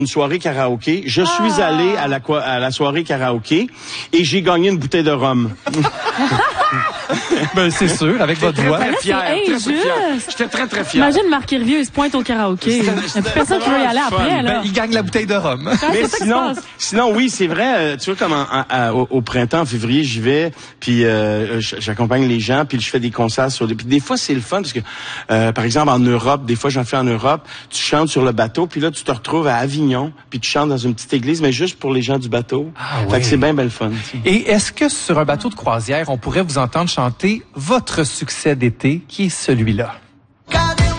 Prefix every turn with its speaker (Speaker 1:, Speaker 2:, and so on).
Speaker 1: une soirée karaoké. Je suis allé à la soirée karaoké et j'ai gagné une bouteille de rhum.
Speaker 2: Ben, c'est sûr, avec votre voix.
Speaker 3: Très fier. J'étais très fier.
Speaker 4: Imagine Marc Hervieux, il se pointe au karaoké. Il n'y a plus personne qui veut y aller après, là.
Speaker 2: Ben, il gagne la bouteille de rhum.
Speaker 1: Mais sinon, oui, c'est vrai. Tu vois, comme au printemps, en février, j'y vais, puis j'accompagne les gens, puis je fais des concerts puis des fois, c'est le fun parce que, par exemple, en Europe, des fois, j'en fais en Europe. Tu chantes sur le bateau, puis là, tu te retrouves à Avignon, puis tu chantes dans une petite église, mais juste pour les gens du bateau. Fait que c'est bien belle fun.
Speaker 2: Et est-ce que sur un bateau de croisière, on pourrait vous entendre chanter votre succès d'été, qui est celui-là?